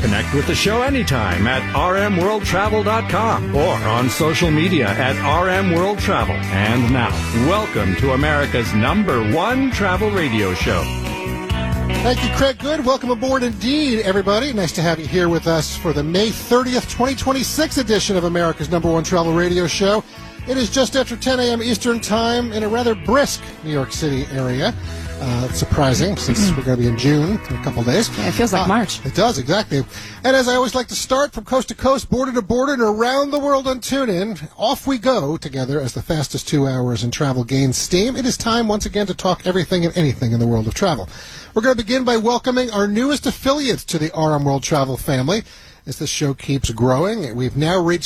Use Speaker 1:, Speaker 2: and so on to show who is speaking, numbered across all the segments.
Speaker 1: Connect with the show anytime at rmworldtravel.com or on social media at rmworldtravel. And now, welcome to America's #1 travel radio show.
Speaker 2: Thank you, Craig Good. Welcome aboard indeed, everybody. Nice to have you here with us for the May 30th, 2026 edition of America's #1 travel radio show. It is just after 10 a.m. Eastern Time in a rather brisk New York City area. It's surprising since we're going to be in June in a couple days.
Speaker 3: Yeah, it feels like March.
Speaker 2: It does, exactly. And as I always like to start, from coast to coast, border to border, and around the world on TuneIn, off we go together as the fastest 2 hours in travel gains steam. It is time once again to talk everything and anything in the world of travel. We're going to begin by welcoming our newest affiliates to the RM World Travel family. As this show keeps growing, we've now reached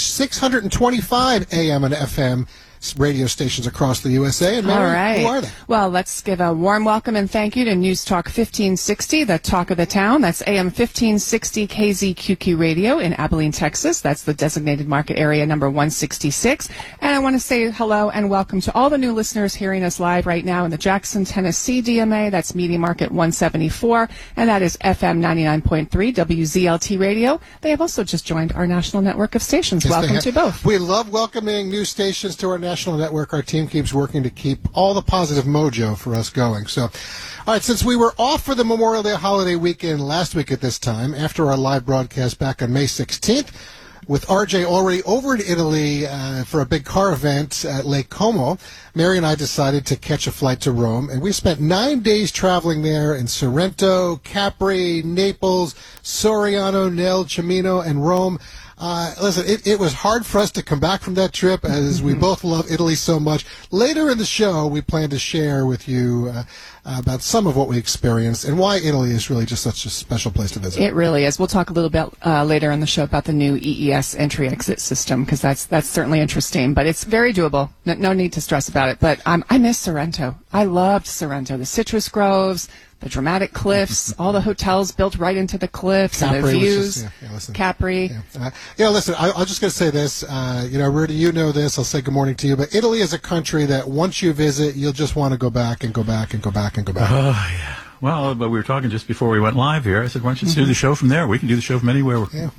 Speaker 2: 625 AM and FM radio stations across the USA. And Mary,
Speaker 3: all right.
Speaker 2: Who are they?
Speaker 3: Well, let's give a warm welcome and thank you to News Talk 1560, the talk of the town. That's AM 1560 KZQQ Radio in Abilene, Texas. That's the designated market area number 166. And I want to say hello and welcome to all the new listeners hearing us live right now in the Jackson, Tennessee DMA. That's Media Market 174. And that is FM 99.3 WZLT Radio. They have also just joined our national network of stations.
Speaker 2: Yes,
Speaker 3: welcome to both.
Speaker 2: We love welcoming new stations to our national network. Our team keeps working to keep all the positive mojo for us going. So, all right, since we were off for the Memorial Day holiday weekend last week at this time, after our live broadcast back on May 16th, with RJ already over in Italy for a big car event at Lake Como, Mary and I decided to catch a flight to Rome, and we spent 9 days traveling there in Sorrento, Capri, Naples, Soriano, Nel, Cimino, and Rome. Listen, it was hard for us to come back from that trip, as we both love Italy so much. Later in the show, we plan to share with you about some of what we experienced and why Italy is really just such a special place to visit.
Speaker 3: It really is. We'll talk a little bit later in the show about the new EES entry-exit system, because that's certainly interesting, but it's very doable. No need to stress about it. But I miss Sorrento. I loved Sorrento. The citrus groves, the dramatic cliffs, all the hotels built right into the cliffs,
Speaker 2: Capri,
Speaker 3: and the views.
Speaker 2: Listen.
Speaker 3: Capri.
Speaker 2: Listen, I'm just going to say this. Rudy, you know this. I'll say good morning to you. But Italy is a country that once you visit, you'll just want to go back and go back and go back and go back.
Speaker 4: Oh, yeah. Well, but we were talking just before we went live here. I said, why don't you do the show from there? We can do the show from anywhere we want.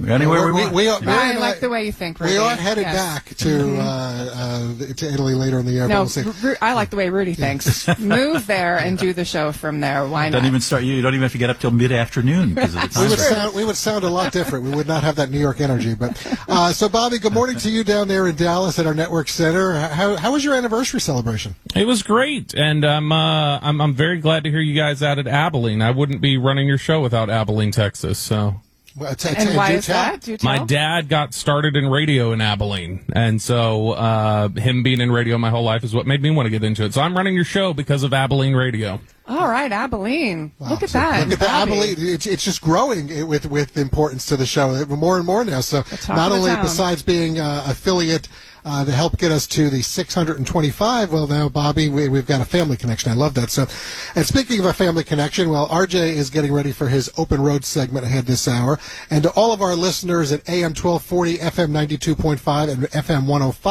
Speaker 3: I like the way you think, Rudy.
Speaker 2: We are headed back to Italy later in the year.
Speaker 3: No, I like the way Rudy thinks. Move there and do the show from there. Why not?
Speaker 4: You don't even have to get up till mid-afternoon because of the time.
Speaker 2: We would sound a lot different. We would not have that New York energy. But so, Bobby, good morning to you down there in Dallas at our network center. How was your anniversary celebration?
Speaker 5: It was great, and I'm very glad to hear you guys out at Abilene. I wouldn't be running your show without Abilene, Texas. So.
Speaker 3: And why is that? Do tell?
Speaker 5: My dad got started in radio in Abilene, and so him being in radio my whole life is what made me want to get into it. So I'm running your show because of Abilene Radio.
Speaker 3: All right, Abilene.
Speaker 2: Wow.
Speaker 3: Look at that.
Speaker 2: Look at that, Abilene. It's just growing with importance to the show more and more now. So not only besides being affiliate to help get us to the 625, well, now, Bobby, we've got a family connection. I love that. So, and speaking of a family connection, well, RJ is getting ready for his open road segment ahead this hour. And to all of our listeners at AM 1240, FM 92.5, and FM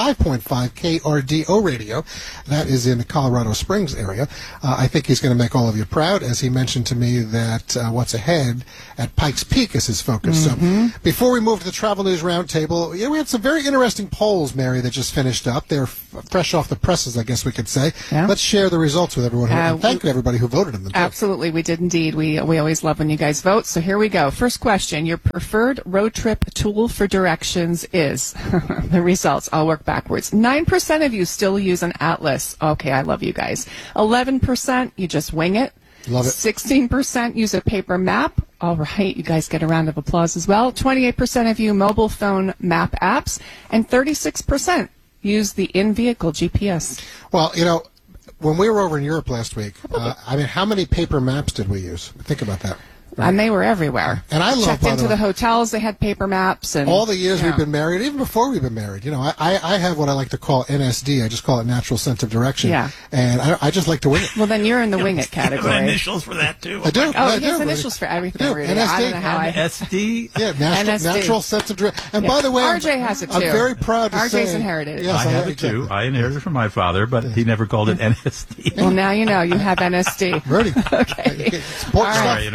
Speaker 2: 105.5 KRDO radio, that is in the Colorado Springs area, I think he's going to make all of you proud, as he mentioned to me that what's ahead at Pikes Peak is his focus. So before we move to the Travel News Roundtable, we had some very interesting polls, Mary, that just finished up. They're fresh off the presses, I guess we could say. Yeah. Let's share the results with everyone. And thank everybody who voted in them.
Speaker 3: Absolutely, we did indeed. We always love when you guys vote. So here we go. First question. Your preferred road trip tool for directions is the results. I'll work backwards. 9% of you still use an atlas. Okay, I love you guys. 11%, you just wing it.
Speaker 2: Love it.
Speaker 3: 16% use a paper map. All right, you guys get a round of applause as well. 28% of you mobile phone map apps, and 36% use the in-vehicle GPS.
Speaker 2: Well, when we were over in Europe last week, how many paper maps did we use? Think about that.
Speaker 3: Right. And they were everywhere.
Speaker 2: And I love,
Speaker 3: checked into the hotels. They had paper maps. And
Speaker 2: all the years we've been married, even before we've been married. I have what I like to call NSD. I just call it natural sense of direction.
Speaker 3: Yeah.
Speaker 2: And I just like to wing it.
Speaker 3: Well, then you're in the wing it category.
Speaker 4: Initials for that too.
Speaker 2: I do.
Speaker 3: Oh, he has initials for everything.
Speaker 2: I do. NSD.
Speaker 3: I don't know how
Speaker 4: NSD.
Speaker 2: Yeah, natural sense of direction. And by the way,
Speaker 3: RJ has it too.
Speaker 2: I'm very proud to say.
Speaker 3: RJ's inherited it.
Speaker 2: Yes,
Speaker 4: I have it too. I inherited it from my father, but he never called it NSD.
Speaker 3: Well, now you know. You have NSD.
Speaker 2: Ready.
Speaker 3: Okay.
Speaker 4: Sorry, I interrupted the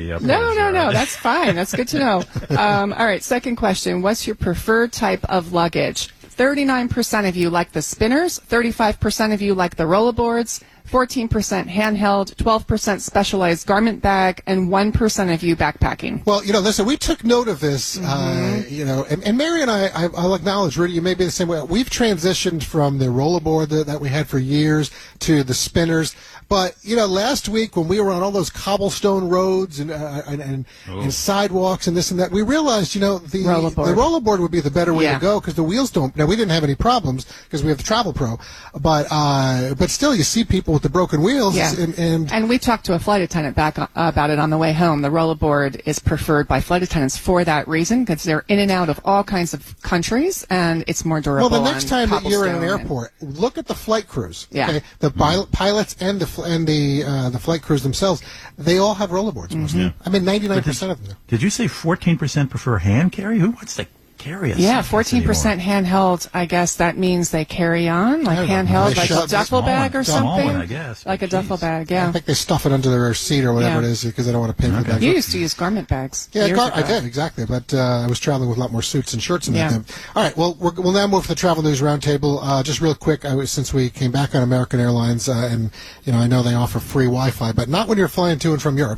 Speaker 4: the
Speaker 3: No. That's fine. That's good to know. All right. Second question. What's your preferred type of luggage? 39% of you like the spinners. 35% of you like the rollerboards. 14% handheld, 12% specialized garment bag, and 1% of you backpacking.
Speaker 2: Well, listen, we took note of this, and Mary and I'll acknowledge, Rudy, you may be the same way. We've transitioned from the rollerboard that we had for years to the spinners. But, last week when we were on all those cobblestone roads and sidewalks and this and that, we realized, the rollerboard would be the better way to go because the wheels don't. Now, we didn't have any problems because we have the Travel Pro. But still, you see people with the broken wheels.
Speaker 3: Yeah. And we talked to a flight attendant back about it on the way home. The rollerboard is preferred by flight attendants for that reason because they're in and out of all kinds of countries and it's more durable.
Speaker 2: Well, the next time that you're in an airport, look at the flight crews.
Speaker 3: Yeah.
Speaker 2: Okay? The pilots and the flight crews themselves, they all have rollerboards. Mm-hmm. I mean, 99% of them.
Speaker 4: Did you say 14% prefer hand carry? Who wants to carry a
Speaker 3: Yeah, 14% handheld. I guess that means they carry on, like handheld, like a duffel bag or something.
Speaker 4: One, I guess.
Speaker 3: Like a duffel bag, yeah.
Speaker 2: I think they stuff it under their seat or whatever it is because they don't want to pay for that.
Speaker 3: You used to use garment bags.
Speaker 2: Yeah, I did, exactly. But I was traveling with a lot more suits and shirts and that. All right, well, we'll now move to the Travel News Roundtable. Just real quick, since we came back on American Airlines, and I know they offer free Wi-Fi, but not when you're flying to and from Europe.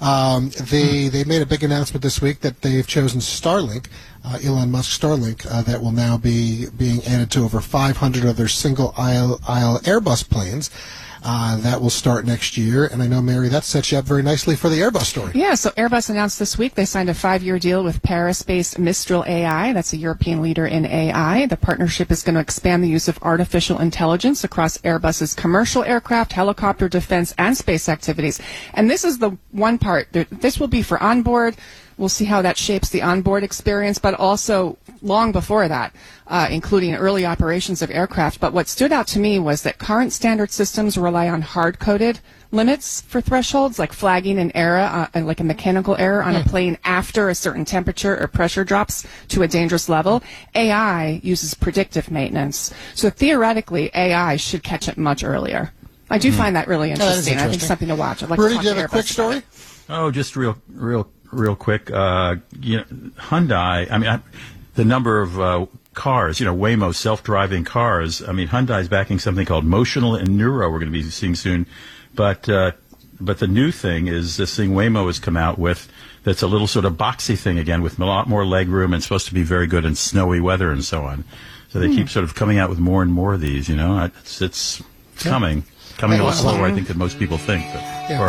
Speaker 2: They made a big announcement this week that they've chosen Starlink, Elon Musk Starlink, that will now be being added to over 500 of their single-aisle Airbus planes. That will start next year. And I know, Mary, that sets you up very nicely for the Airbus story.
Speaker 3: Yeah, so Airbus announced this week they signed a 5-year deal with Paris-based Mistral AI. That's a European leader in AI. The partnership is going to expand the use of artificial intelligence across Airbus's commercial aircraft, helicopter defense, and space activities. And this is the one part. This will be for onboard. We'll see how that shapes the onboard experience, but also long before that, including early operations of aircraft. But what stood out to me was that current standard systems rely on hard-coded limits for thresholds, like flagging an error, like a mechanical error on a plane after a certain temperature or pressure drops to a dangerous level. AI uses predictive maintenance. So theoretically, AI should catch it much earlier. I do find that really interesting. I think something to watch. I'd like
Speaker 2: Rudy,
Speaker 3: to talk
Speaker 2: do you
Speaker 3: to
Speaker 2: have a quick story?
Speaker 4: Oh, just real quick. Hyundai, I mean, the number of cars, Waymo self-driving cars. I mean, Hyundai's backing something called Motional and Neuro we're going to be seeing soon. But the new thing is this thing Waymo has come out with that's a little sort of boxy thing again with a lot more leg room and supposed to be very good in snowy weather and so on. So they keep sort of coming out with more and more of these, It's coming. Coming a lot slower, I think, than most people think. But,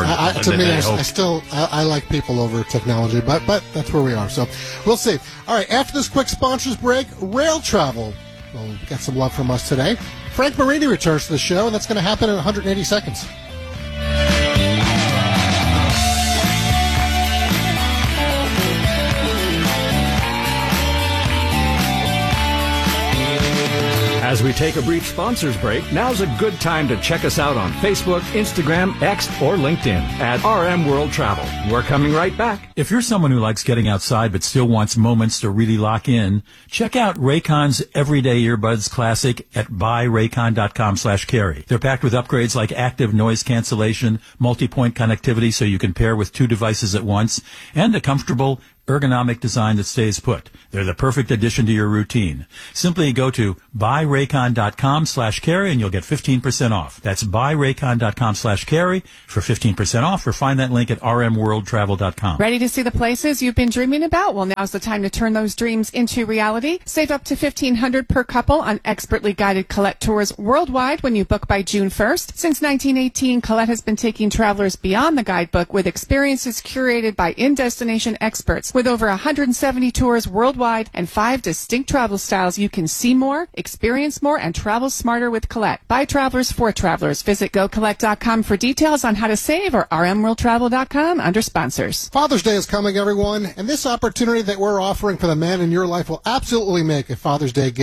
Speaker 2: I like people over technology, but that's where we are. So we'll see. All right, after this quick sponsors break, rail travel will get some love from us today. Frank Marini returns to the show, and that's going to happen in 180 seconds.
Speaker 1: As we take a brief sponsors break, now's a good time to check us out on Facebook, Instagram, X, or LinkedIn at RM World Travel. We're coming right back.
Speaker 6: If you're someone who likes getting outside but still wants moments to really lock in, check out Raycon's Everyday Earbuds Classic at buyraycon.com/carry. They're packed with upgrades like active noise cancellation, multi-point connectivity so you can pair with 2 devices at once, and a comfortable ergonomic design that stays put. They're the perfect addition to your routine. Simply go to buyraycon.com/carry and you'll get 15% off. That's buyraycon.com/carry for 15% off, or find that link at rmworldtravel.com.
Speaker 3: Ready to see the places you've been dreaming about? Well, now's the time to turn those dreams into reality. Save up to $1,500 per couple on expertly guided Colette tours worldwide when you book by June 1st. Since 1918, Colette has been taking travelers beyond the guidebook with experiences curated by in-destination experts. With over 170 tours worldwide and 5 distinct travel styles, you can see more, experience more, and travel smarter with Colette. By travelers for travelers. Visit GoCollect.com for details on how to save, or rmworldtravel.com under sponsors.
Speaker 2: Father's Day is coming, everyone, and this opportunity that we're offering for the man in your life will absolutely make a Father's Day gift